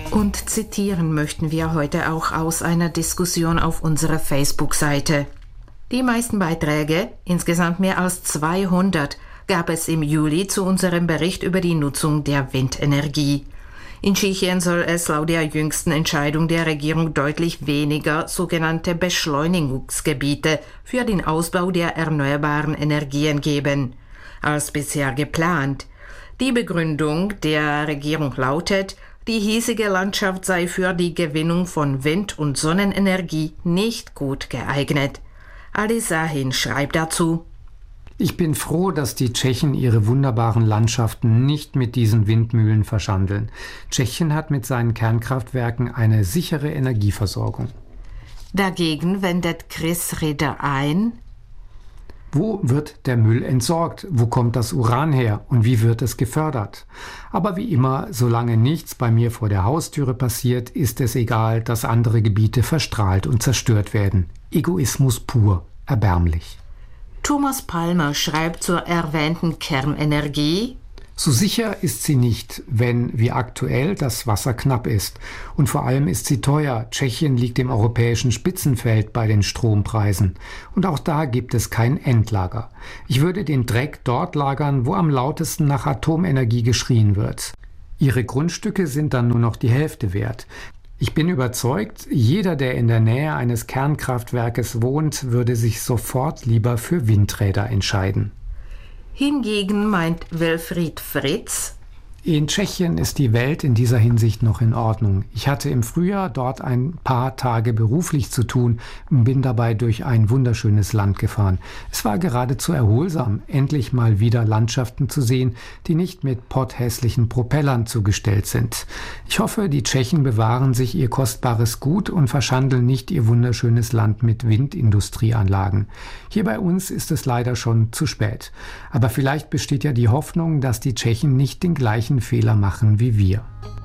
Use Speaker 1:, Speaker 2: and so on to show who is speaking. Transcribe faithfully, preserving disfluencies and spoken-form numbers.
Speaker 1: Und zitieren möchten wir heute auch aus einer Diskussion auf unserer Facebook-Seite. Die meisten Beiträge, insgesamt mehr als zweihundert, gab es im Juli zu unserem Bericht über die Nutzung der Windenergie. In Tschechien soll es laut der jüngsten Entscheidung der Regierung deutlich weniger sogenannte Beschleunigungsgebiete für den Ausbau der erneuerbaren Energien geben, als bisher geplant. Die Begründung der Regierung lautet, die hiesige Landschaft sei für die Gewinnung von Wind- und Sonnenenergie nicht gut geeignet. Ali Sahin schreibt dazu:
Speaker 2: Ich bin froh, dass die Tschechen ihre wunderbaren Landschaften nicht mit diesen Windmühlen verschandeln. Tschechien hat mit seinen Kernkraftwerken eine sichere Energieversorgung.
Speaker 1: Dagegen wendet Chris Ritter ein:
Speaker 2: Wo wird der Müll entsorgt? Wo kommt das Uran her? Und wie wird es gefördert? Aber wie immer, solange nichts bei mir vor der Haustüre passiert, ist es egal, dass andere Gebiete verstrahlt und zerstört werden. Egoismus pur, erbärmlich.
Speaker 1: Thomas Palmer schreibt zur erwähnten Kernenergie:
Speaker 2: So sicher ist sie nicht, wenn, wie aktuell, das Wasser knapp ist. Und vor allem ist sie teuer. Tschechien liegt im europäischen Spitzenfeld bei den Strompreisen. Und auch da gibt es kein Endlager. Ich würde den Dreck dort lagern, wo am lautesten nach Atomenergie geschrien wird. Ihre Grundstücke sind dann nur noch die Hälfte wert. Ich bin überzeugt, jeder, der in der Nähe eines Kernkraftwerkes wohnt, würde sich sofort lieber für Windräder entscheiden.
Speaker 1: Hingegen meint Wilfried Fritz:
Speaker 2: In Tschechien ist die Welt in dieser Hinsicht noch in Ordnung. Ich hatte im Frühjahr dort ein paar Tage beruflich zu tun und bin dabei durch ein wunderschönes Land gefahren. Es war geradezu erholsam, endlich mal wieder Landschaften zu sehen, die nicht mit potthässlichen Propellern zugestellt sind. Ich hoffe, die Tschechen bewahren sich ihr kostbares Gut und verschandeln nicht ihr wunderschönes Land mit Windindustrieanlagen. Hier bei uns ist es leider schon zu spät. Aber vielleicht besteht ja die Hoffnung, dass die Tschechen nicht den gleichen Fehler machen wie wir.